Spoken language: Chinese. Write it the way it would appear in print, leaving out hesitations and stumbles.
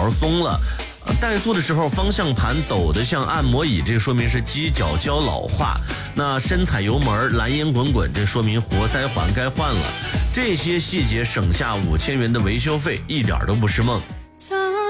条松了。怠速的时候方向盘抖得像按摩椅，这说明是机脚胶老化。那深踩油门蓝烟滚滚，这说明活塞环该换了。这些细节省下5000元的维修费，一点都不是梦。